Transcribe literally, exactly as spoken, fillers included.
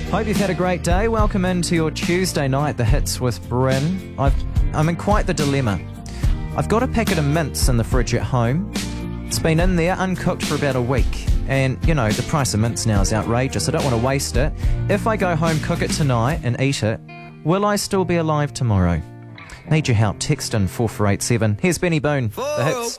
Hope you've had a great day. Welcome into your Tuesday night, The Hits with Bryn. I've, I'm in quite the dilemma. I've got a packet of mints in the fridge at home. It's been in there uncooked for about a week. And, you know, the price of mints now is outrageous. I don't want to waste it. If I go home, cook it tonight and eat it, will I still be alive tomorrow? Need your help. Text in four four eight seven. Here's Benny Boone, The Hits.